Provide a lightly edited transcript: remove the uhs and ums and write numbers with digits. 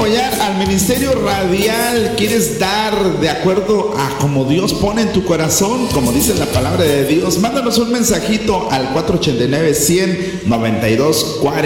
apoyar al ministerio radial, quieres dar de acuerdo a como Dios pone en tu corazón, como dice la palabra de Dios, mándanos un mensajito al 489-100-9240.